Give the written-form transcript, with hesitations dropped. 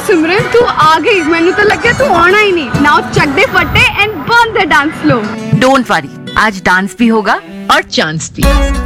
सिमरन तू आ गई, मैंने तो लग गया तू आना ही नहीं। नाउ चक दे फटे and burn the dance floor. Don't worry, आज डांस भी होगा और चांस भी।